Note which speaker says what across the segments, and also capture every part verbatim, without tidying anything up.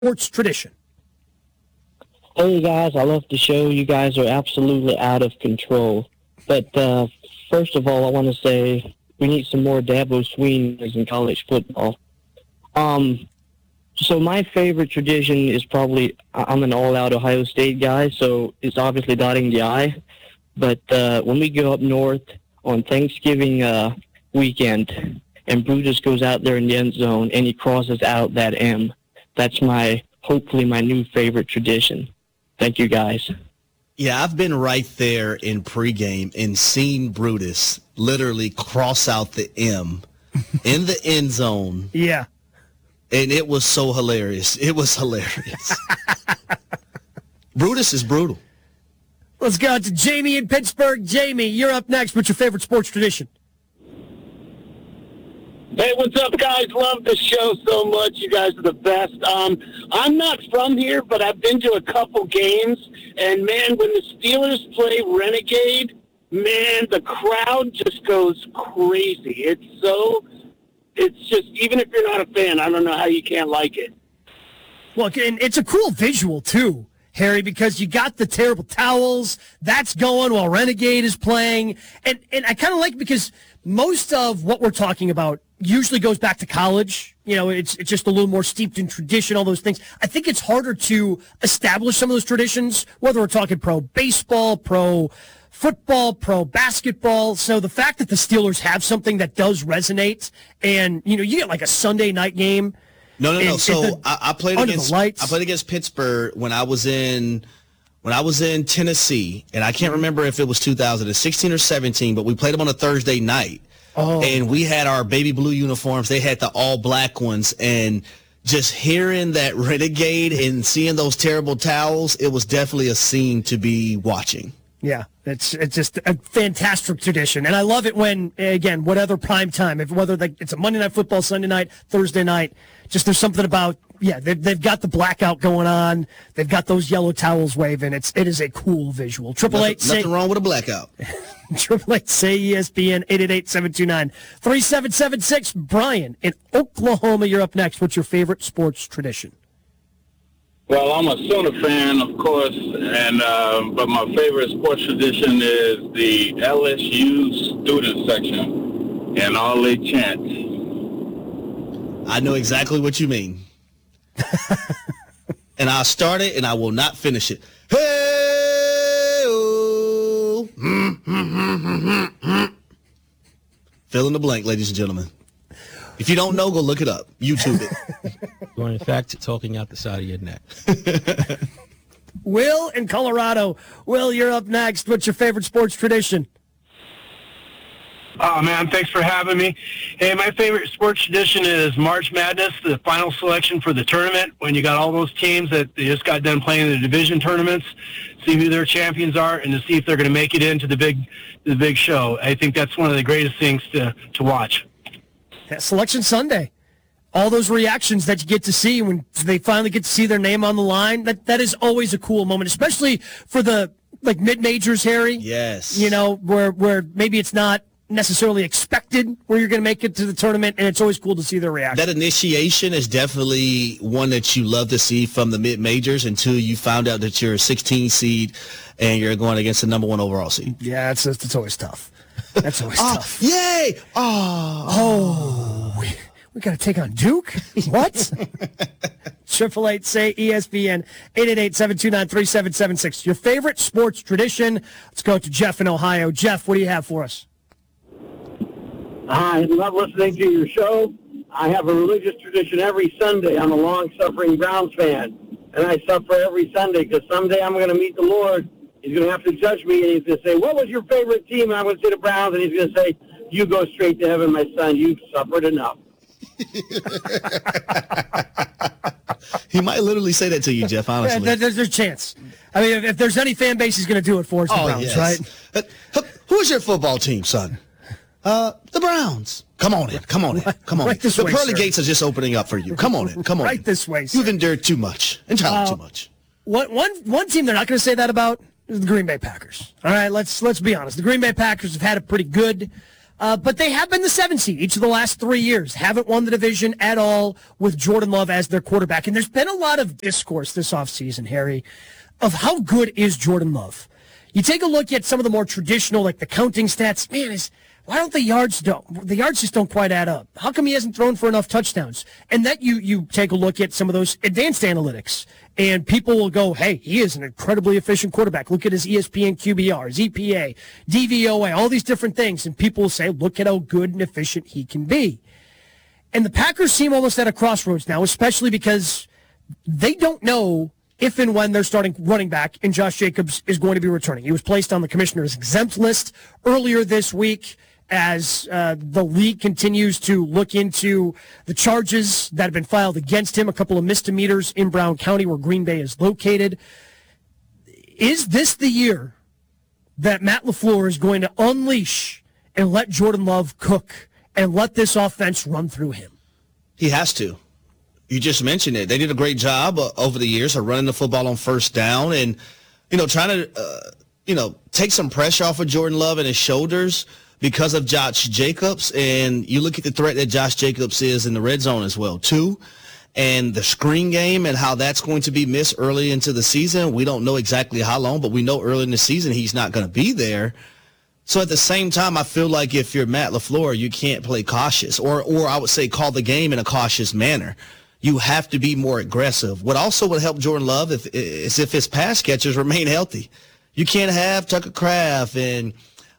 Speaker 1: sports tradition?
Speaker 2: Hey guys, I love the show. You guys are absolutely out of control. But uh, first of all, I want to say we need some more Dabo Swinney's in college football. Um, so my favorite tradition is probably, I'm an all-out Ohio State guy, so it's obviously dotting the I. But uh, when we go up north on Thanksgiving uh, weekend and Brutus goes out there in the end zone and he crosses out that M, that's my, hopefully my new favorite tradition. Thank you, guys.
Speaker 3: Yeah, I've been right there in pregame and seen Brutus literally cross out the M in the end zone.
Speaker 1: Yeah.
Speaker 3: And it was so hilarious. It was hilarious. Brutus is brutal.
Speaker 1: Let's go to Jamie in Pittsburgh. Jamie, you're up next. What's your favorite sports tradition?
Speaker 4: Hey, what's up, guys? Love the show so much. You guys are the best. Um, I'm not from here, but I've been to a couple games. And, man, when the Steelers play Renegade, man, the crowd just goes crazy. It's so, it's just, even if you're not a fan, I don't know how you can't like it.
Speaker 1: Well, and it's a cool visual, too, Harry, because you got the terrible towels. That's going while Renegade is playing. And, and I kind of like it because most of what we're talking about usually goes back to college. You know, it's it's just a little more steeped in tradition, all those things. I think it's harder to establish some of those traditions, whether we're talking pro baseball, pro football, pro basketball. So the fact that the Steelers have something that does resonate, and, you know, you get like a Sunday night game.
Speaker 3: No, no, no.
Speaker 1: And,
Speaker 3: so
Speaker 1: and the,
Speaker 3: I, I played against I played against Pittsburgh when I was in when I was in Tennessee, and I can't remember if it was two thousand sixteen or seventeen, but we played them on a Thursday night. Oh. And we had our baby blue uniforms. They had the all black ones. And just hearing that Renegade and seeing those terrible towels, it was definitely a scene to be watching.
Speaker 1: Yeah, it's it's just a fantastic tradition. And I love it when, again, whatever prime time, if whether it's a Monday Night Football, Sunday night, Thursday night, just there's something about, yeah, they've, they've got the blackout going on. They've got those yellow towels waving. It's, it is a cool visual. Triple eight.
Speaker 3: Nothing, nothing wrong with a blackout.
Speaker 1: Triple eight say E S P N eight eight eight seven two nine three seven seven six. Brian in Oklahoma, you're up next. What's your favorite sports tradition?
Speaker 5: Well, I'm a Sooner fan, of course, and uh, but my favorite sports tradition is the L S U student section and all they chant.
Speaker 3: I know exactly what you mean. And I'll start it, and I will not finish it. Hey-oh. Mm, mm, mm, mm, mm. Fill in the blank, ladies and gentlemen. If you don't know, go look it up. YouTube it.
Speaker 6: You are, in fact, talking out the side of your neck.
Speaker 1: Will in Colorado. Will, you're up next. What's your favorite sports tradition?
Speaker 7: Oh, man, thanks for having me. Hey, my favorite sports tradition is March Madness, the final selection for the tournament, when you got all those teams that they just got done playing the division tournaments, see who their champions are, and to see if they're going to make it into the big the big show. I think that's one of the greatest things to, to watch.
Speaker 1: Yeah, Selection Sunday. All those reactions that you get to see when they finally get to see their name on the line, that that is always a cool moment, especially for the like mid-majors, Harry.
Speaker 3: Yes.
Speaker 1: You know, where where maybe it's not necessarily expected where you're going to make it to the tournament, and it's always cool to see their reaction.
Speaker 3: That initiation is definitely one that you love to see from the mid-majors until you found out that you're a sixteen seed and you're going against the number one overall seed.
Speaker 1: Yeah, it's it's always tough. That's always
Speaker 3: oh,
Speaker 1: tough.
Speaker 3: Yay! Oh,
Speaker 1: oh we, we got to take on Duke? What? Triple eight say E S P N eight eight eight seven two nine three seven seven six. Your favorite sports tradition? Let's go to Jeff in Ohio. Jeff, what do you have for us?
Speaker 8: I love listening to your show. I have a religious tradition every Sunday. I'm a long-suffering Browns fan, and I suffer every Sunday because someday I'm going to meet the Lord. He's going to have to judge me, and he's going to say, what was your favorite team? And I'm going to say the Browns, and he's going to say, you go straight to heaven, my son. You've suffered enough.
Speaker 3: He might literally say that to you, Jeff, honestly.
Speaker 1: Yeah, there's a chance. I mean, if, if there's any fan base he's going to do it for, it's the
Speaker 3: oh,
Speaker 1: Browns,
Speaker 3: yes.
Speaker 1: right?
Speaker 3: Uh, who's your football team, son? Uh, the Browns. Come on in. Come on in. Come on
Speaker 1: right
Speaker 3: in.
Speaker 1: This
Speaker 3: the
Speaker 1: way,
Speaker 3: pearly
Speaker 1: sir.
Speaker 3: gates are just opening up for you. Come on in. Come on
Speaker 1: right
Speaker 3: in.
Speaker 1: this way, sir.
Speaker 3: You've endured too much. Entirely uh, too much.
Speaker 1: One, one, one team they're not going to say that about is the Green Bay Packers. All right, let's let's be honest. The Green Bay Packers have had it pretty good. Uh, but they have been the seven seed each of the last three years. Haven't won the division at all with Jordan Love as their quarterback. And there's been a lot of discourse this offseason, Harry, of how good is Jordan Love. You take a look at some of the more traditional, like the counting stats. Man, is why don't the yards don't the yards just don't quite add up? How come he hasn't thrown for enough touchdowns? And that you you take a look at some of those advanced analytics, and people will go, hey, he is an incredibly efficient quarterback. Look at his E S P N Q B R, his E P A, D V O A, all these different things. And people will say, look at how good and efficient he can be. And the Packers seem almost at a crossroads now, especially because they don't know if and when their starting running back in Josh Jacobs is going to be returning. He was placed on the commissioner's exempt list earlier this week as uh, the league continues to look into the charges that have been filed against him, a couple of misdemeanors in Brown County where Green Bay is located. Is this the year that Matt LaFleur is going to unleash and let Jordan Love cook and let this offense run through him?
Speaker 3: He has to. You just mentioned it. They did a great job uh, over the years of running the football on first down and, you know, trying to, uh, you know, take some pressure off of Jordan Love and his shoulders because of Josh Jacobs. And you look at the threat that Josh Jacobs is in the red zone as well, too. And the screen game and how that's going to be missed early into the season. We don't know exactly how long, but we know early in the season he's not going to be there. So at the same time, I feel like if you're Matt LaFleur, you can't play cautious or, or I would say call the game in a cautious manner. You have to be more aggressive. What also would help Jordan Love if, is if his pass catchers remain healthy. You can't have Tucker Kraft and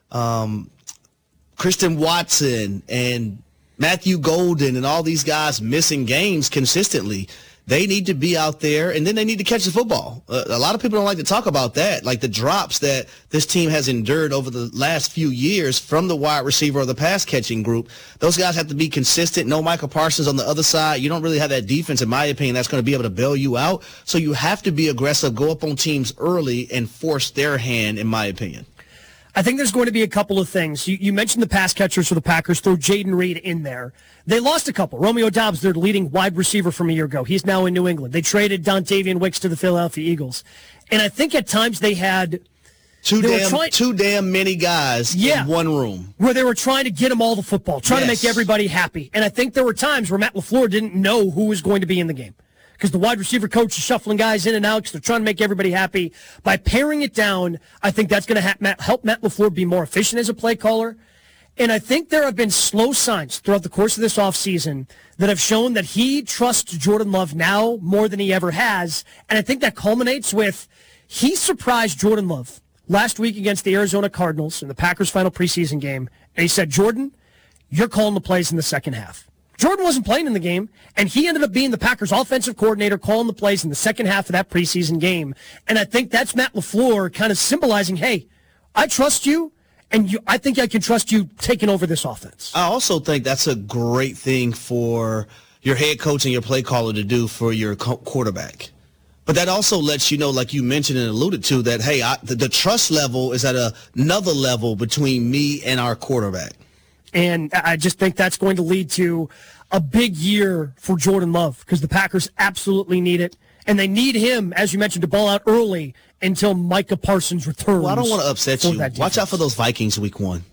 Speaker 3: um, Christian Watson and Matthew Golden and all these guys missing games consistently. They need to be out there, and then they need to catch the football. Uh, a lot of people don't like to talk about that, like the drops that this team has endured over the last few years from the wide receiver or the pass-catching group. Those guys have to be consistent. No Michael Parsons on the other side. You don't really have that defense, in my opinion, that's going to be able to bail you out. So you have to be aggressive, go up on teams early, and force their hand, in my opinion.
Speaker 1: I think there's going to be a couple of things. You, you mentioned the pass catchers for the Packers. Throw Jaden Reed in there. They lost a couple. Romeo Doubs, their leading wide receiver from a year ago. He's now in New England. They traded Dontavian Wicks to the Philadelphia Eagles. And I think at times they had...
Speaker 3: Two damn, trying, two damn many guys yeah, in one room.
Speaker 1: Where they were trying to get them all the football, trying yes. to make everybody happy. And I think there were times where Matt LaFleur didn't know who was going to be in the game. Because the wide receiver coach is shuffling guys in and out because they're trying to make everybody happy. By paring it down, I think that's going to ha- help Matt LaFleur be more efficient as a play caller. And I think there have been slow signs throughout the course of this offseason that have shown that he trusts Jordan Love now more than he ever has. And I think that culminates with he surprised Jordan Love last week against the Arizona Cardinals in the Packers' final preseason game. And he said, Jordan, you're calling the plays in the second half. Jordan wasn't playing in the game, and he ended up being the Packers' offensive coordinator calling the plays in the second half of that preseason game. And I think that's Matt LaFleur kind of symbolizing, hey, I trust you, and you, I think I can trust you taking over this offense.
Speaker 3: I also think that's a great thing for your head coach and your play caller to do for your co- quarterback. But that also lets you know, like you mentioned and alluded to, that, hey, I, the, the trust level is at a, another level between me and our quarterback.
Speaker 1: And I just think that's going to lead to a big year for Jordan Love because the Packers absolutely need it. And they need him, as you mentioned, to ball out early until Micah Parsons returns.
Speaker 3: Well, I don't want to upset you. Watch out for those Vikings week one.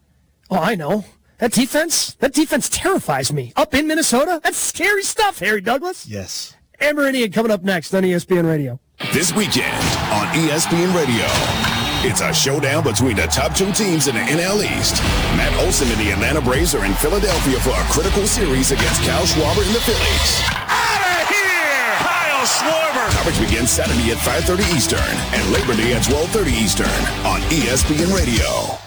Speaker 1: Oh, I know. That defense, that defense terrifies me. Up in Minnesota, that's scary stuff, Harry Douglas.
Speaker 3: Yes.
Speaker 1: Amber Indian coming up next on E S P N Radio.
Speaker 9: This weekend on E S P N Radio. It's a showdown between the top two teams in the N L East. Matt Olson and the Atlanta Braves are in Philadelphia for a critical series against Kyle Schwarber and the Phillies.
Speaker 10: Out of here! Kyle Schwarber!
Speaker 9: Coverage begins Saturday at five thirty Eastern and Labor Day at twelve thirty Eastern on E S P N Radio.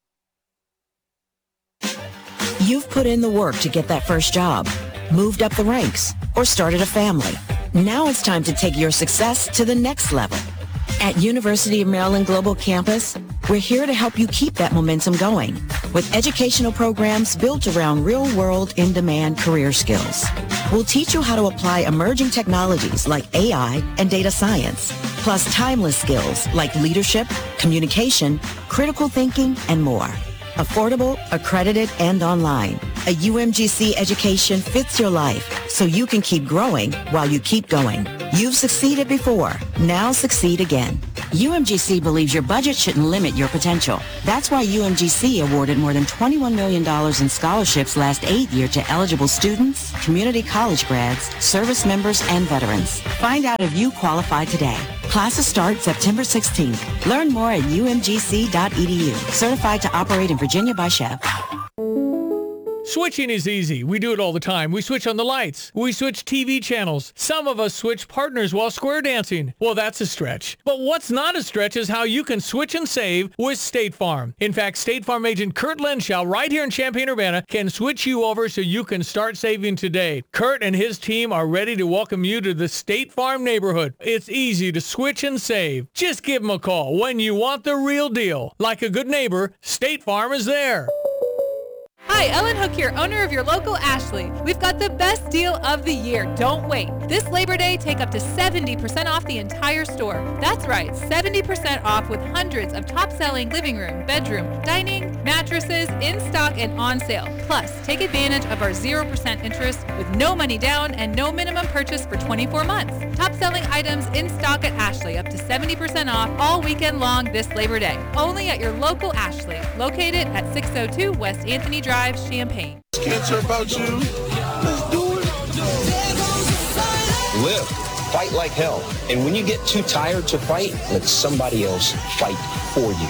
Speaker 11: You've put in the work to get that first job, moved up the ranks, or started a family. Now it's time to take your success to the next level. At University of Maryland Global Campus, we're here to help you keep that momentum going with educational programs built around real-world, in-demand career skills. We'll teach you how to apply emerging technologies like A I and data science, plus timeless skills like leadership, communication, critical thinking, and more. Affordable, accredited, and online. A U M G C education fits your life so you can keep growing while you keep going. You've succeeded before. Now succeed again. U M G C believes your budget shouldn't limit your potential. That's why U M G C awarded more than twenty-one million dollars in scholarships last aid year to eligible students, community college grads, service members, and veterans. Find out if you qualify today. Classes start September sixteenth. Learn more at U M G C dot E D U. Certified to operate in Virginia by Chev.
Speaker 12: Switching is easy. We do it all the time. We switch on the lights. We switch T V channels. Some of us switch partners while square dancing. Well, that's a stretch. But what's not a stretch is how you can switch and save with State Farm. In fact, State Farm agent Kurt Lenschow right here in Champaign-Urbana can switch you over so you can start saving today. Kurt and his team are ready to welcome you to the State Farm neighborhood. It's easy to switch and save. Just give them a call when you want the real deal. Like a good neighbor, State Farm is there.
Speaker 13: Hi, Ellen Hook here, owner of your local Ashley. We've got the best deal of the year. Don't wait. This Labor Day, take up to seventy percent off the entire store. That's right, seventy percent off with hundreds of top-selling living room, bedroom, dining, mattresses in stock and on sale. Plus, take advantage of our zero percent interest with no money down and no minimum purchase for twenty-four months. Top-selling items in stock at Ashley, up to seventy percent off all weekend long this Labor Day. Only at your local Ashley, located at six oh two West Anthony Drive, Champaign.
Speaker 10: Cancer about you. Let's do it.
Speaker 14: Live. Fight like hell. And when you get too tired to fight, let somebody else fight for you.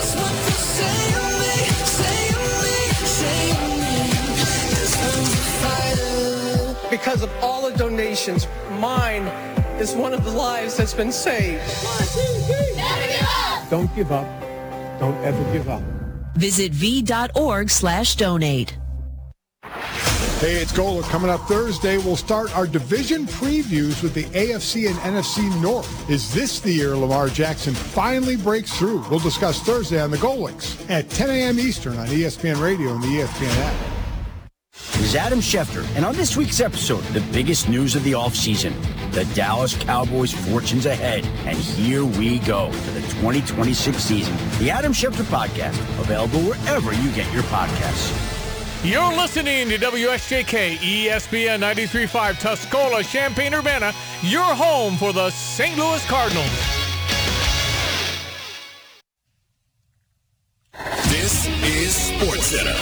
Speaker 15: Because of all the donations, mine is one of the lives that's been saved. One, two, three. Never give up.
Speaker 16: Don't give up. Don't ever give up.
Speaker 11: Visit v.org slash donate.
Speaker 17: Hey, it's Gola. Coming up Thursday, we'll start our division previews with the A F C and N F C North. Is this the year Lamar Jackson finally breaks through? We'll discuss Thursday on the Goal Links at ten a.m. Eastern on E S P N Radio and the E S P N app.
Speaker 18: This is Adam Schefter, and on this week's episode, the biggest news of the offseason, the Dallas Cowboys' fortunes ahead. And here we go to the twenty twenty-six season. The Adam Schefter Podcast, available wherever you get your podcasts.
Speaker 12: You're listening to W S J K E S P N ninety-three point five Tuscola, Champaign-Urbana, your home for the Saint Louis Cardinals.
Speaker 9: This is SportsCenter.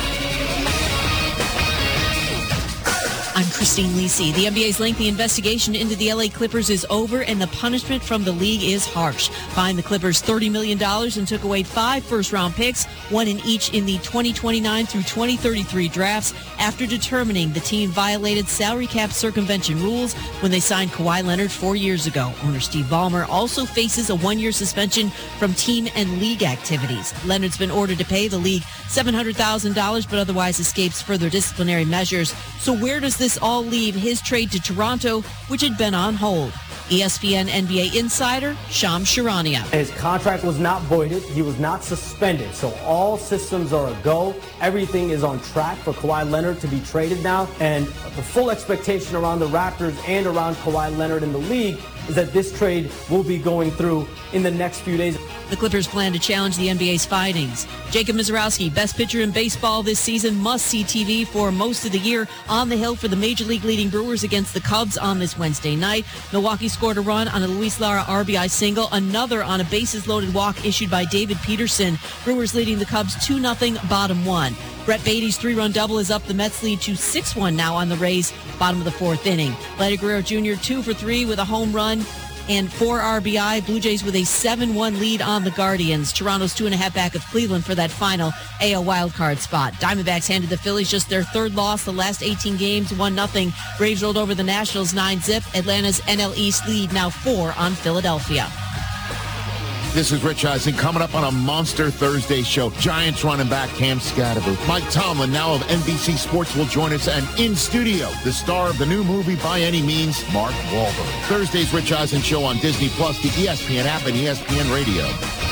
Speaker 19: I'm Christine Lisi. The N B A's lengthy investigation into the L A Clippers is over, and the punishment from the league is harsh. Fined the Clippers thirty million dollars and took away five first-round picks, one in each in the twenty twenty-nine through twenty thirty-three drafts, after determining the team violated salary cap circumvention rules when they signed Kawhi Leonard four years ago. Owner Steve Ballmer also faces a one-year suspension from team and league activities. Leonard's been ordered to pay the league seven hundred thousand dollars, but otherwise escapes further disciplinary measures. So where does this all leave his trade to Toronto, which had been on hold? E S P N N B A insider Shams Charania.
Speaker 20: His contract was not voided. He was not suspended. So all systems are a go. Everything is on track for Kawhi Leonard to be traded now. And the full expectation around the Raptors and around Kawhi Leonard in the league is that this trade will be going through in the next few days.
Speaker 19: The Clippers plan to challenge the N B A's findings. Jacob Mizorowski, best pitcher in baseball this season, must-see T V for most of the year. On the hill for the Major League leading Brewers against the Cubs on this Wednesday night. Milwaukee scored a run on a Luis Lara R B I single, another on a bases-loaded walk issued by David Peterson. Brewers leading the Cubs two nothing, bottom one. Brett Beatty's three-run double is up the Mets lead to six one now on the Rays, bottom of the fourth inning. Vladdy Guerrero Junior two for three with a home run and four R B I. Blue Jays with a seven one lead on the Guardians. Toronto's two and a half back of Cleveland for that final A L wildcard spot. Diamondbacks handed the Phillies just their third loss the last eighteen games, one nothing. Braves rolled over the Nationals nine zip. Atlanta's N L East lead now four on Philadelphia.
Speaker 21: This is Rich Eisen coming up on a Monster Thursday show. Giants running back Cam Scatterbo. Mike Tomlin, now of N B C Sports, will join us, and in studio, the star of the new movie By Any Means, Mark Wahlberg. Thursday's Rich Eisen show on Disney Plus, the E S P N app, and E S P N Radio.